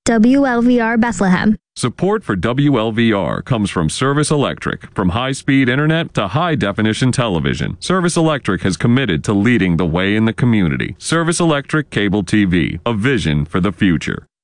WLVR Bethlehem. Support for WLVR comes from Service Electric. From high-speed internet to high-definition television, Service Electric has committed to leading the way in the community. Service Electric Cable TV, a vision for the future.